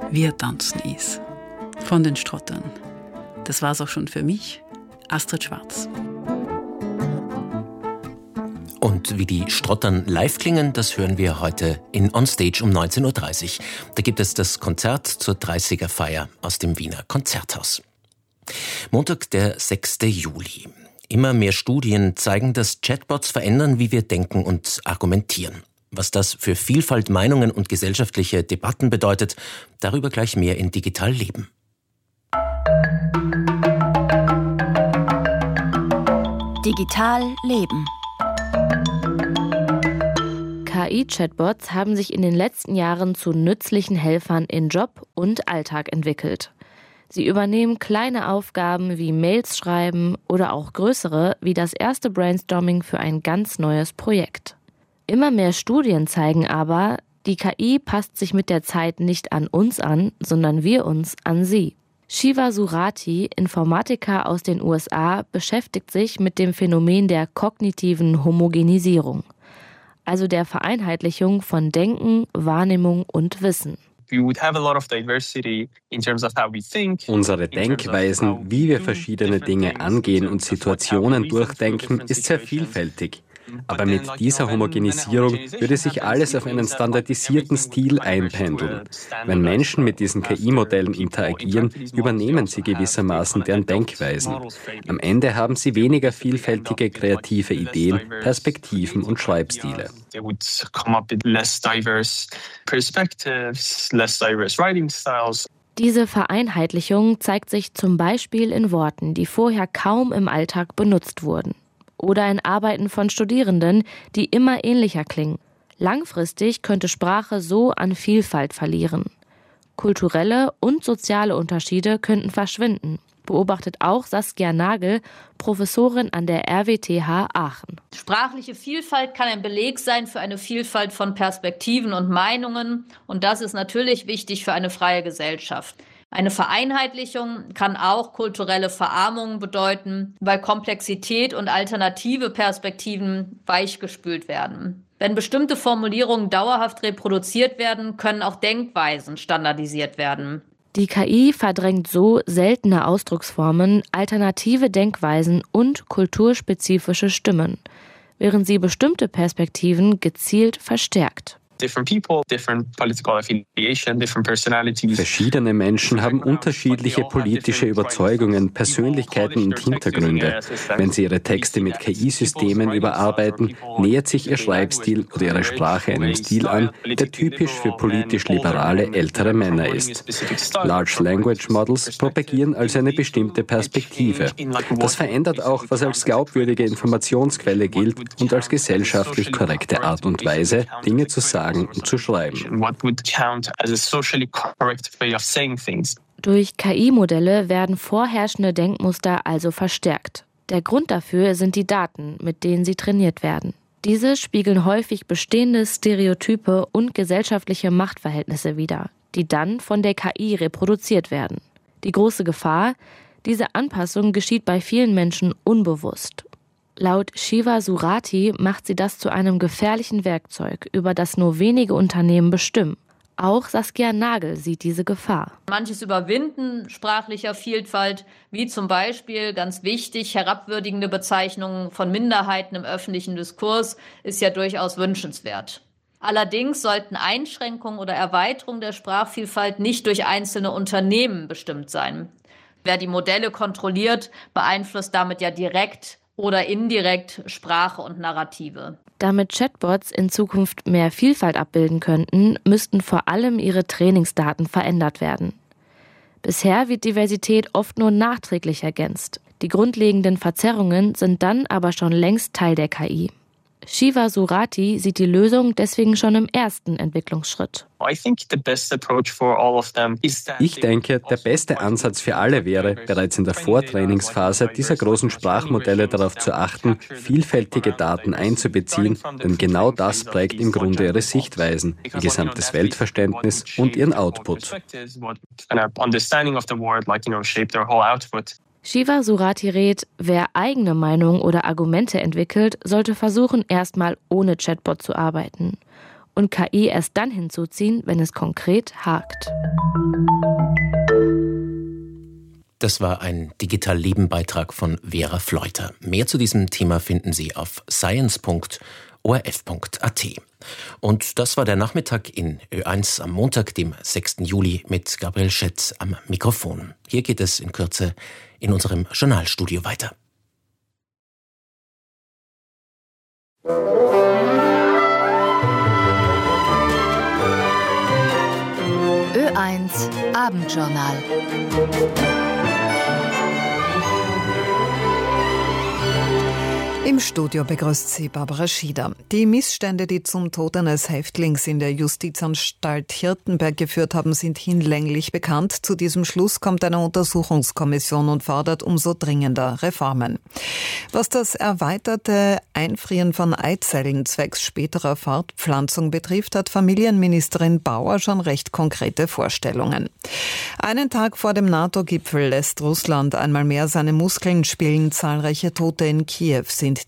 Wir tanzen is. Von den Strottern. Das war's auch schon für mich, Astrid Schwarz. Und wie die Strottern live klingen, das hören wir heute in On Stage um 19.30 Uhr. Da gibt es das Konzert zur 30er-Feier aus dem Wiener Konzerthaus. Montag, der 6. Juli. Immer mehr Studien zeigen, dass Chatbots verändern, wie wir denken und argumentieren. Was das für Vielfalt, Meinungen und gesellschaftliche Debatten bedeutet, darüber gleich mehr in Digital Leben. Digital Leben. KI-Chatbots haben sich in den letzten Jahren zu nützlichen Helfern in Job und Alltag entwickelt. Sie übernehmen kleine Aufgaben wie Mails schreiben oder auch größere wie das erste Brainstorming für ein ganz neues Projekt. Immer mehr Studien zeigen aber, die KI passt sich mit der Zeit nicht an uns an, sondern wir uns an sie. Shiva Surati, Informatiker aus den USA, beschäftigt sich mit dem Phänomen der kognitiven Homogenisierung, also der Vereinheitlichung von Denken, Wahrnehmung und Wissen. Unsere Denkweisen, wie wir verschiedene Dinge angehen und Situationen durchdenken, ist sehr vielfältig. Aber mit dieser Homogenisierung würde sich alles auf einen standardisierten Stil einpendeln. Wenn Menschen mit diesen KI-Modellen interagieren, übernehmen sie gewissermaßen deren Denkweisen. Am Ende haben sie weniger vielfältige kreative Ideen, Perspektiven und Schreibstile. Diese Vereinheitlichung zeigt sich zum Beispiel in Worten, die vorher kaum im Alltag benutzt wurden. Oder in Arbeiten von Studierenden, die immer ähnlicher klingen. Langfristig könnte Sprache so an Vielfalt verlieren. Kulturelle und soziale Unterschiede könnten verschwinden, beobachtet auch Saskia Nagel, Professorin an der RWTH Aachen. Sprachliche Vielfalt kann ein Beleg sein für eine Vielfalt von Perspektiven und Meinungen. Und das ist natürlich wichtig für eine freie Gesellschaft. Eine Vereinheitlichung kann auch kulturelle Verarmung bedeuten, weil Komplexität und alternative Perspektiven weichgespült werden. Wenn bestimmte Formulierungen dauerhaft reproduziert werden, können auch Denkweisen standardisiert werden. Die KI verdrängt so seltene Ausdrucksformen, alternative Denkweisen und kulturspezifische Stimmen, während sie bestimmte Perspektiven gezielt verstärkt. Verschiedene Menschen haben unterschiedliche politische Überzeugungen, Persönlichkeiten und Hintergründe. Wenn sie ihre Texte mit KI-Systemen überarbeiten, nähert sich ihr Schreibstil oder ihre Sprache einem Stil an, der typisch für politisch liberale ältere Männer ist. Large Language Models propagieren also eine bestimmte Perspektive. Das verändert auch, was als glaubwürdige Informationsquelle gilt und als gesellschaftlich korrekte Art und Weise, Dinge zu sagen und zu schreiben. Durch KI-Modelle werden vorherrschende Denkmuster also verstärkt. Der Grund dafür sind die Daten, mit denen sie trainiert werden. Diese spiegeln häufig bestehende Stereotype und gesellschaftliche Machtverhältnisse wider, die dann von der KI reproduziert werden. Die große Gefahr: diese Anpassung geschieht bei vielen Menschen unbewusst. Laut Shiva Surati macht sie das zu einem gefährlichen Werkzeug, über das nur wenige Unternehmen bestimmen. Auch Saskia Nagel sieht diese Gefahr. Manches Überwinden sprachlicher Vielfalt, wie zum Beispiel, ganz wichtig, herabwürdigende Bezeichnungen von Minderheiten im öffentlichen Diskurs, ist ja durchaus wünschenswert. Allerdings sollten Einschränkungen oder Erweiterung der Sprachvielfalt nicht durch einzelne Unternehmen bestimmt sein. Wer die Modelle kontrolliert, beeinflusst damit ja direkt oder indirekt Sprache und Narrative. Damit Chatbots in Zukunft mehr Vielfalt abbilden könnten, müssten vor allem ihre Trainingsdaten verändert werden. Bisher wird Diversität oft nur nachträglich ergänzt. Die grundlegenden Verzerrungen sind dann aber schon längst Teil der KI. Shiva Surati sieht die Lösung deswegen schon im ersten Entwicklungsschritt. Ich denke, der beste Ansatz für alle wäre, bereits in der Vortrainingsphase dieser großen Sprachmodelle darauf zu achten, vielfältige Daten einzubeziehen, denn genau das prägt im Grunde ihre Sichtweisen, ihr gesamtes Weltverständnis und ihren Output. Shiva Surati rät, wer eigene Meinung oder Argumente entwickelt, sollte versuchen, erstmal ohne Chatbot zu arbeiten und KI erst dann hinzuziehen, wenn es konkret hakt. Das war ein Digital-Leben-Beitrag von Vera Fleuter. Mehr zu diesem Thema finden Sie auf science.orf.at. Und das war der Nachmittag in Ö1 am Montag, dem 6. Juli, mit Gabriel Schett am Mikrofon. Hier geht es in Kürze in unserem Journalstudio weiter. Ö1 Abendjournal. Im Studio begrüßt sie Barbara Schieder. Die Missstände, die zum Tod eines Häftlings in der Justizanstalt Hirtenberg geführt haben, sind hinlänglich bekannt. Zu diesem Schluss kommt eine Untersuchungskommission und fordert umso dringender Reformen. Was das erweiterte Einfrieren von Eizellen zwecks späterer Fortpflanzung betrifft, hat Familienministerin Bauer schon recht konkrete Vorstellungen. Einen Tag vor dem NATO-Gipfel lässt Russland einmal mehr seine Muskeln spielen. Zahlreiche Tote in Kiew sind